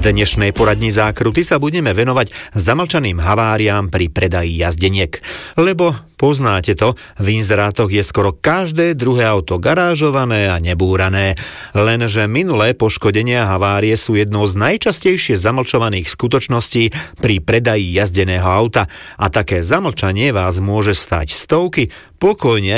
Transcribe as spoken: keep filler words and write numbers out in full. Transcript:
dnešnej poradni Zákruty sa budeme venovať zamlčaným haváriám pri predaji jazdeniek. Lebo poznáte to, v inzerátoch je skoro každé druhé auto garážované a nebúrané. Lenže minulé poškodenia a havárie sú jednou z najčastejšie zamlčovaných skutočností pri predaji jazdeného auta. A také zamlčanie vás môže stáť stovky, pokojne